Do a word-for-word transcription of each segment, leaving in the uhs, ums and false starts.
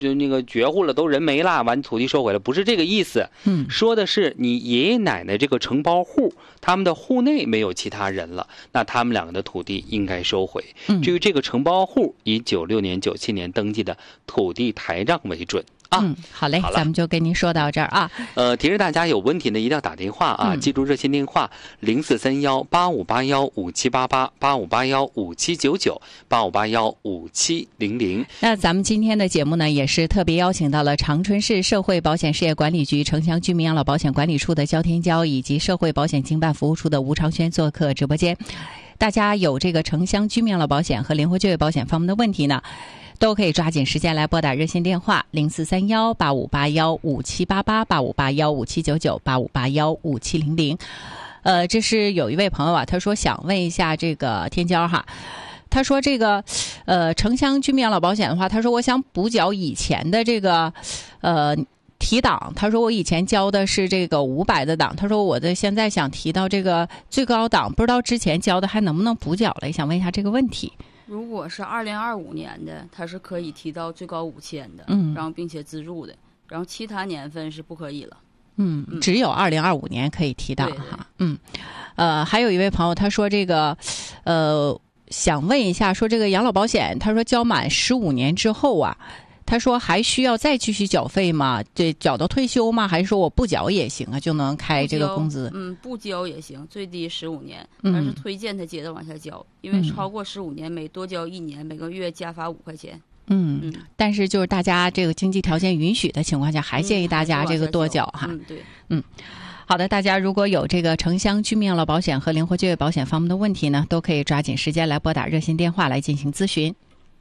就那个绝户了，都人没了，完土地收回了，不是这个意思。 嗯， 说的是你爷爷奶奶这个承包户，他们的户内没有其他人了，那他们两个的土地应该收回。 嗯， 至于这个承包户，以九六年、九七年登记的土地台账为准。啊， 嗯，好嘞， 好咱们就跟您说到这儿啊。 呃，提示大家有问题呢，一定要打电话啊， 嗯、 记住热线电话零四三幺八五八幺五七八八八五八幺五七九九八五八幺五七零零。 那咱们今天的节目呢，也是特别邀请到了长春市社会保险事业管理局城乡居民养老保险管理处的焦天娇以及社会保险经办服务处的吴长轩做客直播间。大家有这个城乡居民养老保险和灵活就业保险方面的问题呢，都可以抓紧时间来拨打热线电话零四三幺八五八幺五七八八八五八幺五七九九八五八幺五七零零。呃，这是有一位朋友啊，他说想问一下这个天骄哈，他说这个呃城乡居民养老保险的话，他说我想补缴以前的这个呃提档，他说我以前交的是这个五百的档，他说我的现在想提到这个最高档，不知道之前交的还能不能补缴了，也想问一下这个问题。 如果是二零二五年的，它是可以提到最高五千的， 嗯， 然后并且资助的，然后其他年份是不可以了。 嗯，只有二零二五年可以提到哈。嗯，呃，还有一位朋友他说这个，呃，想问一下，说这个养老保险，他说交满十五年之后啊，他说还需要再继续缴费吗？这缴到退休吗？还是说我不缴也行啊，就能开这个工资？ 嗯，不交也行，最低十五年， 嗯、 但是推荐他接着往下交，因为超过十五年每多交一年，每个月加罚五块钱。 嗯, 嗯，但是就是大家这个经济条件允许的情况下，还建议大家这个多缴哈。 嗯，对， 嗯。好的，大家如果有这个城乡居民养老保险和灵活就业保险方面的问题呢，都可以抓紧时间来拨打热线电话来进行咨询。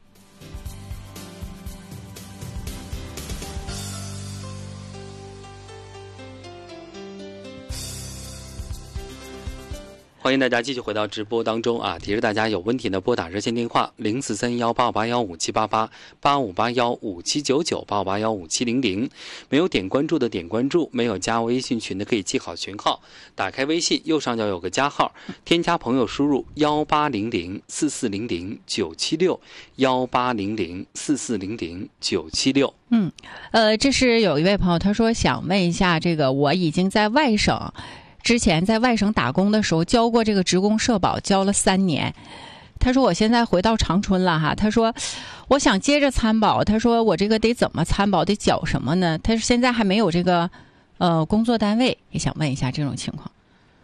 欢迎大家继续回到直播当中啊！提示大家有问题呢，拨打热线电话零四三幺八五八幺五七八八八五八幺五七九九八五八幺五七零零。没有点关注的点关注，没有加微信群的可以记好群号。打开微信右上角有个加号，添加朋友输入幺八零零四四零零九七六幺八零零四四零零九七六。 嗯，呃，这是有一位朋友他说想问一下，这个我已经在外省。之前在外省打工的时候交过这个职工社保，交了三年。他说我现在回到长春了哈，他说我想接着参保，他说我这个得怎么参保，得缴什么呢？他说现在还没有这个呃工作单位，也想问一下这种情况。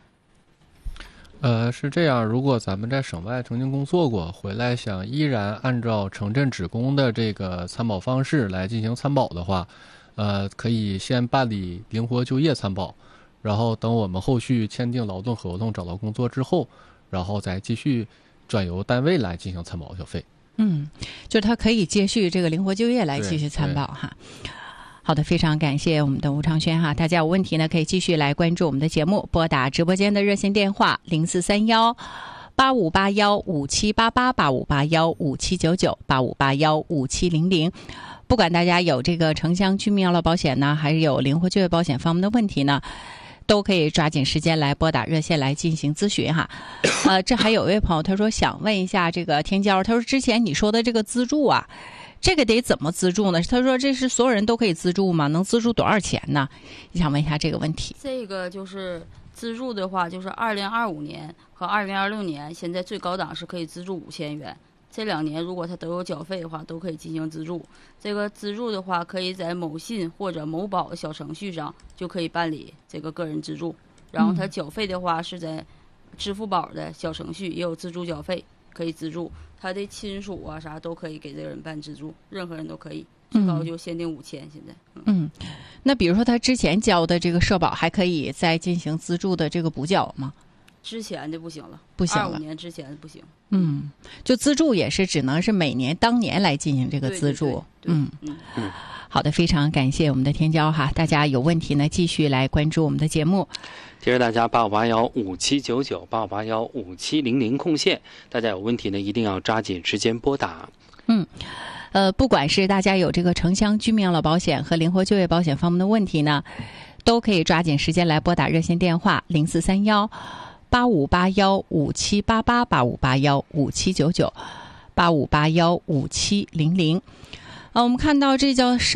呃，是这样，如果咱们在省外曾经工作过，回来想依然按照城镇职工的这个参保方式来进行参保的话，呃，可以先办理灵活就业参保。然后等我们后续签订劳动合同找到工作之后，然后再继续转由单位来进行参保缴费。 嗯，就他可以接续这个灵活就业来继续参保哈。好的，非常感谢我们的吴长轩哈。大家有问题呢，可以继续来关注我们的节目，拨打直播间的热线电话零四三幺八五八幺五七八八八五八幺五七九九八五八幺五七零零。不管大家有这个城乡居民养老保险呢，还是有灵活就业保险方面的问题呢，都可以抓紧时间来拨打热线来进行咨询哈。呃，这还有一位朋友他说想问一下这个天骄，他说之前你说的这个资助啊，这个得怎么资助呢？他说这是所有人都可以资助吗？能资助多少钱呢？你想问一下这个问题。 这个就是资助的话，就是二零二五年和二零二六年，现在最高档是可以资助五千元。这两年如果他都有缴费的话，都可以进行资助。这个资助的话，可以在某信或者某宝的小程序上就可以办理这个个人资助。然后他缴费的话，是在支付宝的小程序也有自助缴费，可以资助。他的亲属啊啥都可以给这个人办资助，任何人都可以，最高就限定五千。现在，嗯， 嗯，那比如说他之前交的这个社保，还可以再进行资助的这个补缴吗？ 之前的不行了， 不行了。 二五年之前不行。 嗯，就资助也是只能是每年当年来进行这个资助。 对对对对嗯嗯嗯， 好的，非常感谢我们的天骄哈，大家有问题呢继续来关注我们的节目。 提示大家八五八幺五七九九八五八幺五七零零空线，大家有问题呢一定要抓紧时间拨打。 嗯。呃，不管是大家有这个城乡居民养老保险和灵活就业保险方面的问题呢，都可以抓紧时间来拨打热线电话零四三幺八五八幺五七八八八五八幺五七九九八五八幺五七零零。 啊，我们看到这叫